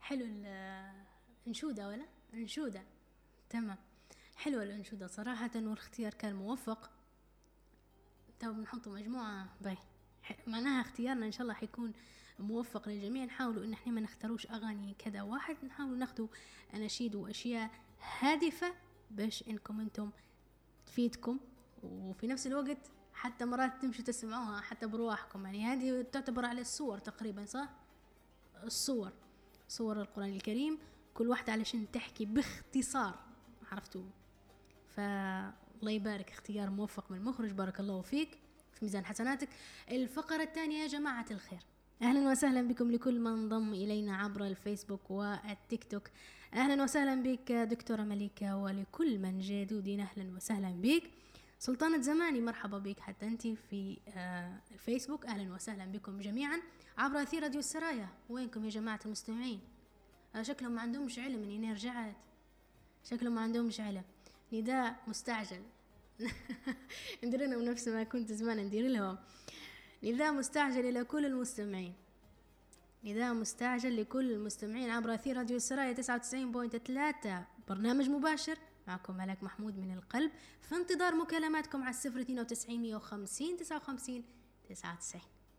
حلو الأنشودة ولا أنشودة؟ تمام، حلوة الأنشودة صراحة، والاختيار كان موفق. تو بنحط مجموعة باي، معناها اختيارنا إن شاء الله حيكون موفق للجميع. نحاولوا إن احنا ما نختاروش أغاني كذا واحد، نحاولوا ناخدوا أناشيد وأشياء هادفة باش إنكم أنتم تفيدكم، وفي نفس الوقت حتى مرات تمشوا تسمعوها حتى برواحكم. يعني هذه تعتبر على الصور تقريبا، صح؟ الصور، صور القرآن الكريم كل واحدة علشان تحكي باختصار، عرفتوا؟ فالله يبارك، اختيار موفق من المخرج، بارك الله فيك، في ميزان حسناتك. الفقرة الثانية يا جماعة الخير، أهلا وسهلا بكم لكل من انضم إلينا عبر الفيسبوك والتيك توك. أهلا وسهلا بك دكتورة مليكة، ولكل من جديد أهلا وسهلا بك. سلطانة زماني مرحبا بك حتى أنت في الفيسبوك. أهلا وسهلا بكم جميعا عبر أثير راديو السرايا. وينكم يا جماعة المستمعين؟ شكلهم ما عندهمش علم إني رجعت، شكلهم ما عندهمش علم. نداء مستعجل ندير لهم نفس ما كنت زمان ندير لهم. نداء مستعجل إلى كل المستمعين، نداء مستعجل لكل المستمعين عبر أثير راديو السرايا 99.3، برنامج مباشر معكم ملك محمود من القلب، في انتظار مكالماتكم على 092 150 59 99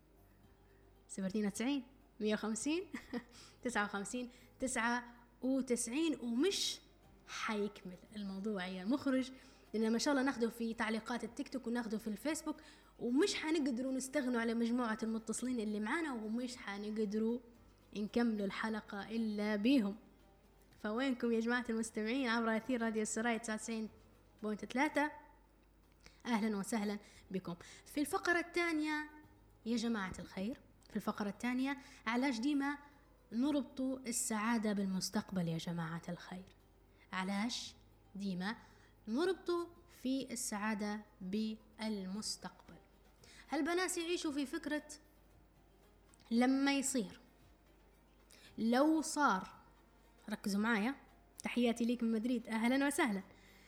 092 150 59 99. ومش حيكمل الموضوع يا المخرج، لأن ما شاء الله ناخده في تعليقات التيك توك وناخده في الفيسبوك، ومش حنقدروا نستغنوا على مجموعة المتصلين اللي معنا، ومش حنقدروا نكملوا الحلقة إلا بيهم. فوينكم يا جماعة المستمعين عبر أثير راديو السرايا 99.3، أهلا وسهلا بكم. في الفقرة الثانية يا جماعة الخير، في الفقرة الثانية علاش ديما نربط السعادة بالمستقبل يا جماعة الخير؟ علاش ديما نربط في السعادة بالمستقبل؟ هالبناس يعيشوا في فكرة لما يصير، لو صار. ركزوا معايا، تحياتي ليك من مدريد، أهلا وسهلا.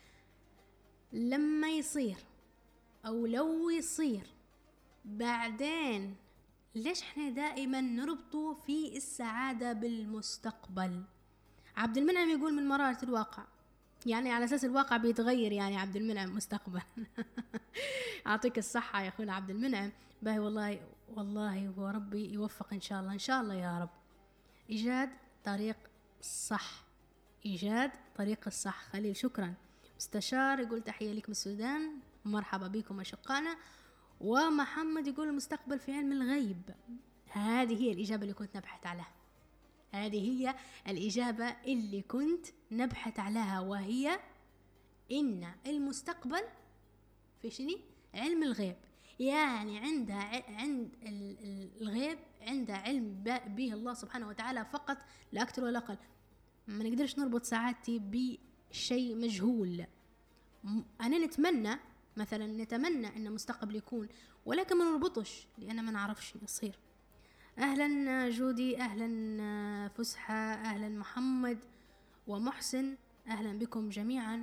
لما يصير أو لو يصير بعدين، ليش احنا دائما نربطه في السعادة بالمستقبل؟ عبد المنعم يقول من مرارة الواقع، يعني على أساس الواقع بيتغير يعني عبد المنعم مستقبل أعطيك الصحة يا أخونا عبد المنعم، باي والله والله، وربي يوفق إن شاء الله، إن شاء الله يا رب. إيجاد طريق صح، إيجاد طريق الصح. خليل شكرا. مستشار يقول تحية لك من السودان، مرحبا بكم أشقانا. ومحمد يقول المستقبل في علم الغيب. هذه هي الإجابة اللي كنت نبحث عليها، هذه هي الإجابة اللي كنت نبحث عليها، وهي إن المستقبل في شنو؟ علم الغيب. يعني عند الغيب عنده علم به الله سبحانه وتعالى فقط، لا أكثر ولا أقل. ما نقدرش نربط سعادتي بشيء مجهول. أنا نتمنى مثلا، نتمنى أن المستقبل يكون، ولكن ما نربطش لأن ما نعرفش يصير. أهلا جودي، أهلا فسحة، أهلا محمد ومحسن، أهلا بكم جميعا.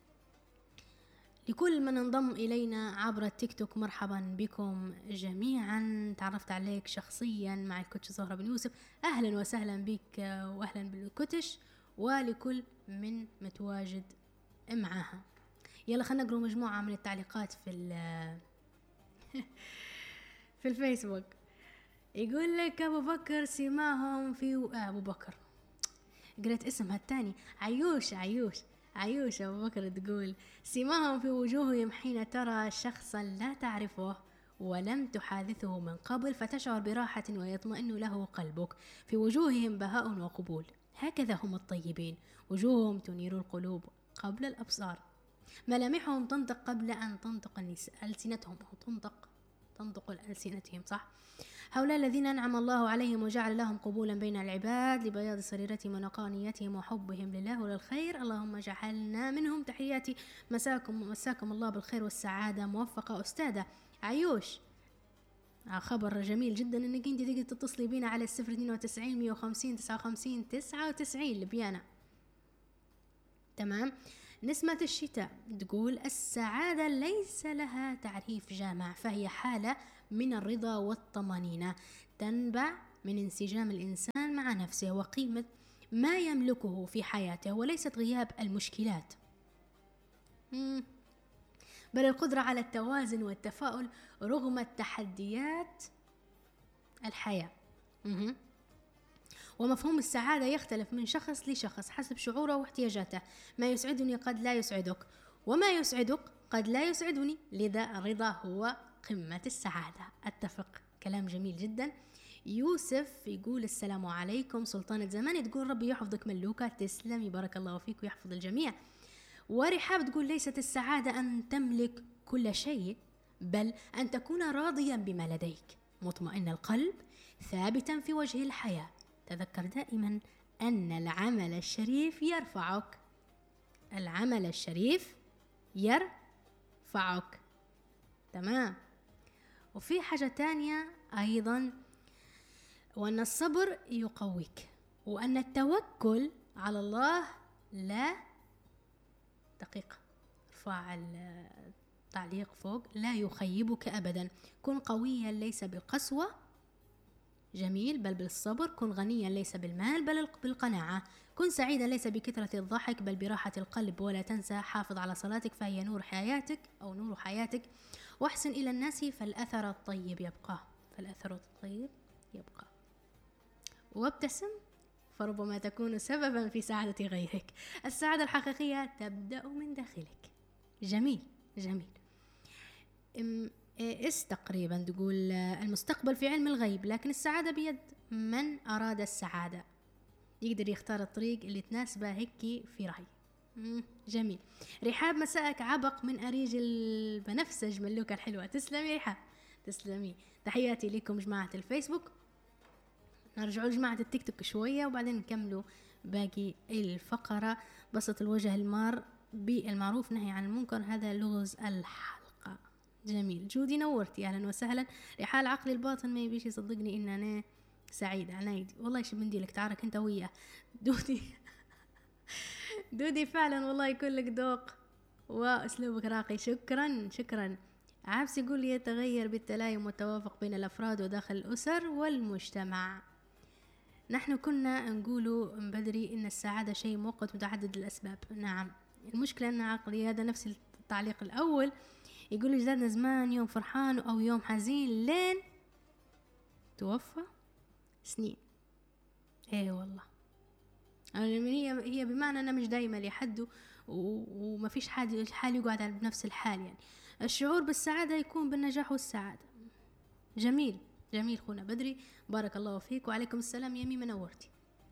لكل من انضم إلينا عبر التيك توك مرحبا بكم جميعا. تعرفت عليك شخصيا مع الكوتش زهرة بن يوسف، أهلا وسهلا بك وأهلا بالكوتش، ولكل من متواجد معها. يلا خلنا نقرأ مجموعة من التعليقات في الفيسبوك. يقول لك أبو بكر سماهم في أبو بكر، قرأت اسمها الثاني، عيوش أبو بكر، تقول سماهم في وجوههم حين ترى شخصا لا تعرفه ولم تحادثه من قبل، فتشعر براحة ويطمئن له قلبك. في وجوههم بهاء وقبول، هكذا هم الطيبين، وجوههم تنير القلوب قبل الأبصار، ملامحهم تنطق قبل أن تنطق ألسنتهم، أو تنطق ألسنتهم، صح؟ هؤلاء الذين أنعم الله عليهم وجعل لهم قبولا بين العباد لبياض سريرتهم ونقانيتهم وحبهم لله وللخير، اللهم اجعلنا منهم. تحياتي، مساكم الله بالخير والسعادة. موفقة أستاذة عيوش. خبر جميل جدا انك انت تقدر تتصلي بينا على 092 150 59 99 لبيانا. تمام. نسمة الشتاء تقول السعادة ليس لها تعريف جامع، فهي حالة من الرضا والطمأنينة تنبع من انسجام الإنسان مع نفسه ما يملكه في حياته، وليست غياب المشكلات، بل القدرة على التوازن والتفاؤل رغم التحديات الحياة. ومفهوم السعادة يختلف من شخص لشخص حسب شعوره واحتياجاته. ما يسعدني قد لا يسعدك، وما يسعدك قد لا يسعدني، لذا الرضا هو قمة السعادة. أتفق، كلام جميل جدا. يوسف يقول السلام عليكم سلطانة زمان، تقول ربي يحفظك ملوكة. تسلمي، بارك الله فيك ويحفظ الجميع. ورحاب تقول ليست السعادة أن تملك كل شيء، بل أن تكون راضيا بما لديك، مطمئن القلب، ثابتا في وجه الحياة. تذكر دائما أن العمل الشريف يرفعك. العمل الشريف يرفعك. تمام. وفي حاجة تانية أيضا، وأن الصبر يقويك، وأن التوكل على الله لا دقيقة، ارفع التعليق فوق، لا يخيبك أبدا. كن قويا ليس بالقسوة، جميل، بل بالصبر. كن غنيا ليس بالمال بل بالقناعة. كن سعيدا ليس بكثرة الضحك بل براحة القلب. ولا تنسى حافظ على صلاتك فهي نور حياتك أو نور حياتك. واحسن إلى الناس فالأثر الطيب يبقى، فالأثر الطيب يبقى. وابتسم فربما تكون سببا في سعادة غيرك. السعادة الحقيقية تبدأ من داخلك. جميل جميل. تقريبا تقول المستقبل في علم الغيب، لكن السعادة بيد من أراد السعادة، يقدر يختار الطريق اللي تناسبه، هيك في رأيي. جميل. رحاب مساءك عبق من أريج البنفسج، ملوكة الحلوة. تسلمي رحاب، تسلمي. تحياتي لكم جماعة الفيسبوك. نرجعوا لجماعة التيك توك شوية وبعدين نكملوا باقي الفقرة. بسط الوجه المار بالمعروف، نهي عن المنكر، هذا لغز الحلقة. جميل. جودي نورتي، أهلا وسهلا. رحال عقلي الباطن ما يبيش يصدقني إن أنا سعيدة. عنايدي والله، شو بنديلك، تعارك أنت وياه دودي. دودي فعلا والله كلك ذوق وأسلوبك راقي. شكرا شكرا. عابس يقول يتغير بالتلايم والتوافق بين الأفراد وداخل الأسر والمجتمع. نحن كنا نقولوا من بدري إن السعادة شيء مؤقت متعدد الأسباب. نعم، المشكلة أن عقلي، هذا نفس التعليق الأول، يقول جدادنا زمان يوم فرحان أو يوم حزين لين توفى سنين. ايه والله، هي بمعنى أنا مش دايما لحد وما فيش حال يقعد بنفس الحال. يعني الشعور بالسعادة يكون بالنجاح والسعادة. جميل جميل. خونا بدري بارك الله فيك. وعليكم السلام يا ميمة، نورتي.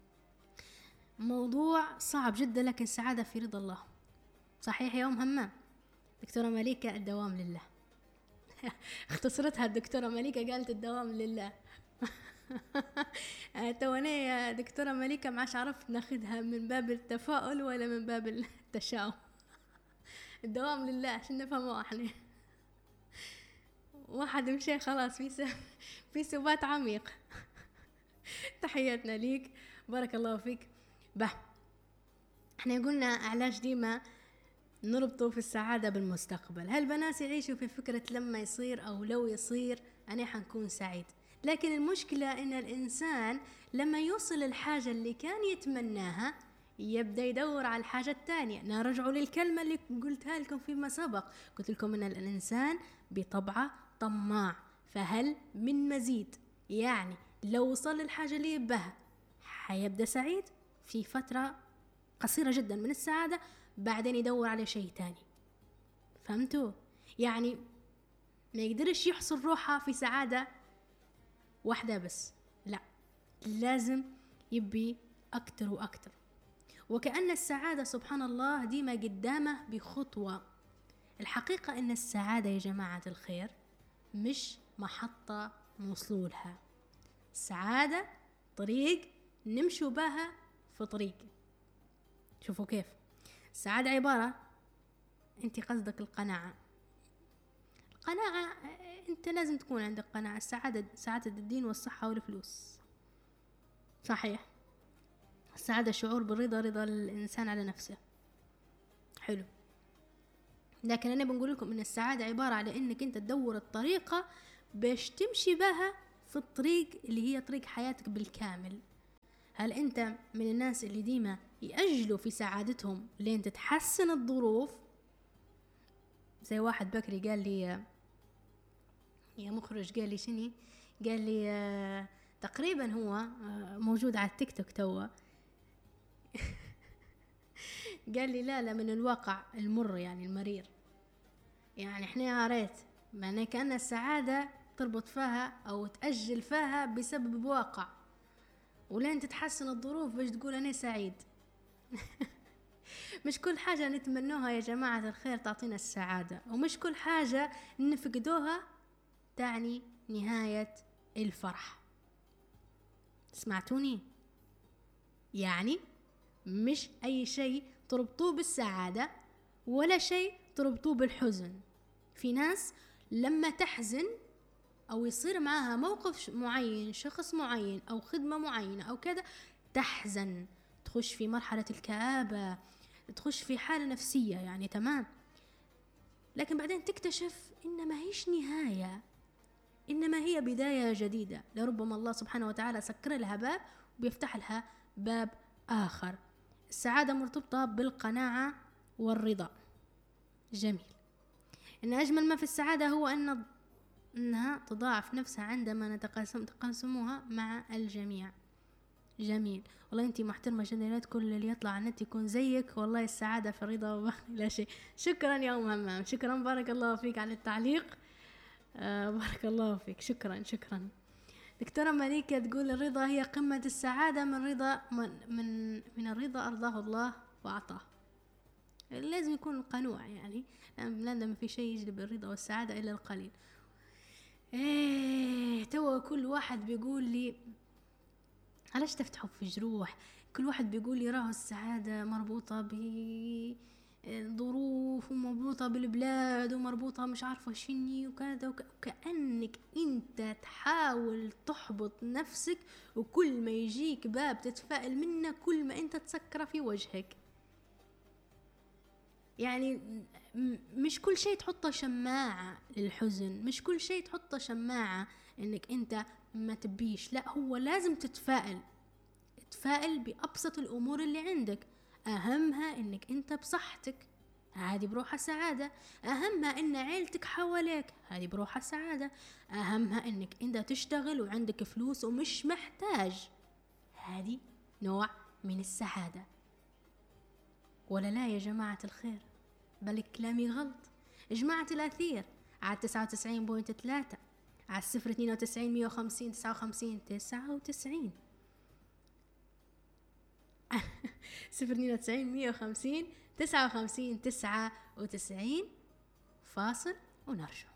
موضوع صعب جدا، لكن السعادة في رضا الله. صحيح يا أم همام. دكتورة مليكة الدوام لله. اختصرتها الدكتورة مليكة، قالت الدوام لله. تواني يا دكتورة مليكة معاش عرفت ناخدها من باب التفاؤل ولا من باب التشاؤم. الدوام لله عشان نفهمه احنا. واحد مشي خلاص في سبات عميق. تحياتنا ليك، بارك الله فيك. احنا قلنا علاج ديما نربطه في السعادة بالمستقبل. هالبنات يعيشوا في فكرة لما يصير أو لو يصير أنا حنكون سعيد، لكن المشكلة إن الإنسان لما يوصل الحاجة اللي كان يتمناها يبدأ يدور على الحاجة الثانية. نرجع للكلمة اللي قلتها لكم فيما سبق، قلت لكم إن الإنسان بطبعه طماع، فهل من مزيد. يعني لو وصل الحاجة اللي يبها حيبدأ سعيد في فترة قصيرة جدا من السعادة، بعدين يدور على شيء تاني. فهمتوا؟ يعني ما يقدرش يحصل روحه في سعادة واحدة بس، لا، لازم يبي أكتر وأكتر. وكأن السعادة سبحان الله ديما قدامه بخطوة. الحقيقة إن السعادة يا جماعة الخير مش محطة نوصلولها. السعادة طريق نمشوا بها في طريق. شوفوا كيف السعادة عبارة، انت قصدك القناعة. انت لازم تكون عندك قناعة. سعادة الدين والصحة والفلوس. صحيح. السعادة شعور بالرضا، رضا الإنسان على نفسه. حلو. لكن أنا بنقول لكم إن السعادة عبارة على إنك أنت تدور الطريقة باش تمشي بها في الطريق اللي هي طريق حياتك بالكامل. هل أنت من الناس اللي ديما يأجلوا في سعادتهم لين تتحسن الظروف؟ زي واحد بكري قال لي، يا مخرج، قال لي شني، قال لي تقريبا هو موجود على التيك توك توا قال لي لا من الواقع المر يعني المرير، يعني احنا يا ريت معناه كأن السعادة تربط فيها أو تأجل فيها بسبب واقع، ولين تتحسن الظروف باش تقول أنا سعيد مش كل حاجة نتمنوها يا جماعة الخير تعطينا السعادة، ومش كل حاجة نفقدوها تعني نهاية الفرح. سمعتوني؟ يعني مش أي شيء تربطوه بالسعادة ولا شيء تربطوه بالحزن. في ناس لما تحزن أو يصير معها موقف معين، شخص معين أو خدمة معينة أو كذا، تحزن، تخش في مرحلة الكآبة، تخش في حالة نفسية يعني تمام، لكن بعدين تكتشف إن ما هيش نهاية، إنما هي بداية جديدة. لربما الله سبحانه وتعالى سكر لها باب وبيفتح لها باب آخر. السعادة مرتبطة بالقناعة والرضا. جميل. إن أجمل ما في السعادة هو أنها تضاعف نفسها عندما نتقاسمها مع الجميع. جميل. والله أنتي محترمة جدا، كل اللي يطلع على النت يكون زيك، والله السعادة في الرضا لا شيء. شكرا يا أم همام، شكرا، بارك الله فيك على التعليق. بارك الله فيك، شكرا. دكتورة مليكة تقول الرضا هي قمة السعادة، من الرضا أرضاه الله وأعطاه. لازم يكون قنوع يعني، لأن ما في شيء يجلب الرضا والسعادة إلا القليل. توا كل واحد بيقول لي علاش تفتحوا في جروح، كل واحد بيقول لي راه السعادة مربوطة بظروف ومربوطة بالبلاد ومربوطة مش عارفة شني وكذا وكأنك انت تحاول تحبط نفسك، وكل ما يجيك باب تتفائل منه كل ما انت تسكر في وجهك. يعني مش كل شيء تحطه شماعة للحزن، مش كل شيء تحطه شماعة انك انت ما تبيش، لا هو لازم تتفائل بأبسط الأمور اللي عندك. أهمها إنك أنت بصحتك، هذه بروحها سعادة. أهمها إن عيلتك حواليك، هذه بروحها سعادة. أهمها إنك أنت تشتغل وعندك فلوس ومش محتاج، هذه نوع من السعادة. ولا لا يا جماعة الخير؟ بل كلامي غلط. جماعة الأثير على 99.3 على 092 150 59 99 092 150 59 99. فاصل ونرجع.